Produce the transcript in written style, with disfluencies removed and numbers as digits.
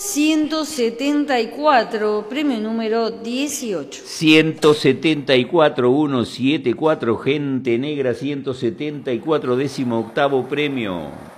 174, premio número 18. 174, 174, Gente Negra, 174, 18º premio.